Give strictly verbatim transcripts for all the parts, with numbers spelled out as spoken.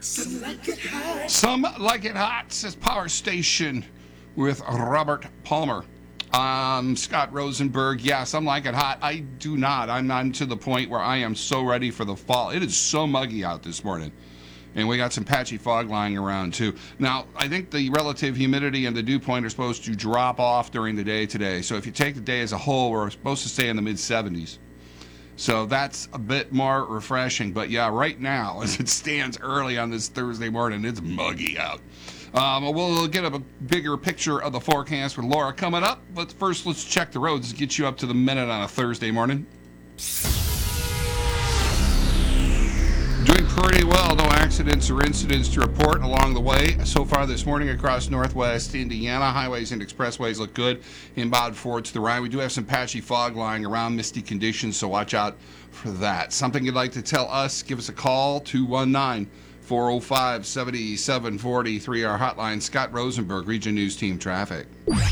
Some like it hot. Some like it hot, says Power Station with Robert Palmer. Um, Scott Rosenberg, yes, I'm like it hot. I do not. I'm not to the point where I am so ready for the fall. It is so muggy out this morning. And we got some patchy fog lying around, too. Now, I think the relative humidity and the dew point are supposed to drop off during the day today. So if you take the day as a whole, we're supposed to stay in the mid seventies. So that's a bit more refreshing. But, yeah, right now, as it stands early on this Thursday morning, it's muggy out. Um, we'll get a bigger picture of the forecast with Laura coming up. But first, let's check the roads, get you up to the minute on a Thursday morning. Doing pretty well. No accidents or incidents to report along the way. So far this morning across northwest Indiana, highways and expressways look good. Inbound forward to the right. We do have some patchy fog lying around, misty conditions, so watch out for that. Something you'd like to tell us, give us a call, two one nine, four oh five, seven seven four three, our hotline. Scott Rosenberg, Region News Team Traffic.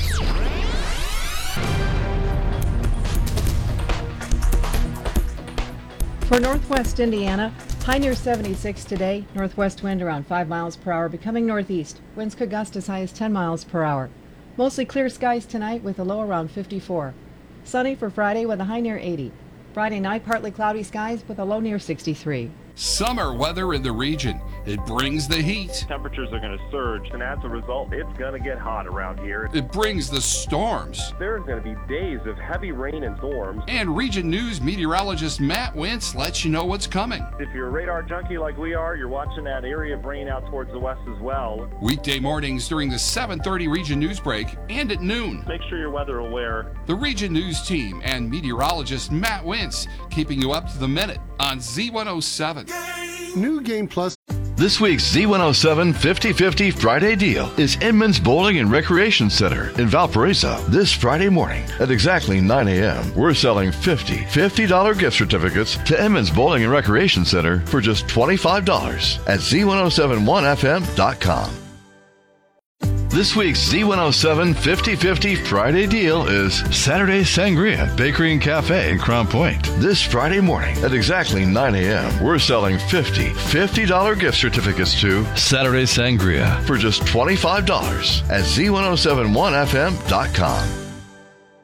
For northwest Indiana, high near seventy-six today, northwest wind around five miles per hour, becoming northeast. Winds could gust as high as ten miles per hour. Mostly clear skies tonight with a low around fifty-four. Sunny for Friday with a high near eighty. Friday night, partly cloudy skies with a low near sixty-three. Summer weather in the region. It brings the heat. Temperatures are going to surge, and as a result, it's going to get hot around here. It brings the storms. There's going to be days of heavy rain and storms. And Region News meteorologist Matt Wentz lets you know what's coming. If you're a radar junkie like we are, you're watching that area of rain out towards the west as well. Weekday mornings during the seven thirty Region News break and at noon. Make sure you're weather aware. The Region News team and meteorologist Matt Wentz keeping you up to the minute on Z one oh seven. New Game Plus. This week's Z one oh seven fifty fifty Friday deal is Inman's Bowling and Recreation Center in Valparaiso. This Friday morning at exactly nine a.m., we're selling fifty fifty dollars gift certificates to Inman's Bowling and Recreation Center for just twenty-five dollars at Z one oh seven one F M dot com. This week's Z one oh seven fifty fifty Friday deal is Saturday Sangria Bakery and Cafe in Crown Point. This Friday morning at exactly nine a.m., we're selling fifty fifty dollars gift certificates to Saturday Sangria for just twenty-five dollars at Z one oh seven one F M dot com.